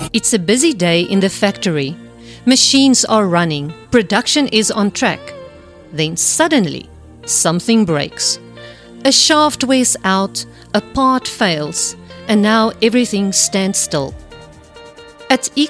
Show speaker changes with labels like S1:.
S1: It's a busy day in the factory. Machines are running. Production is on track. Then suddenly, something breaks. A shaft wears out, a part fails, and now everything stands still. At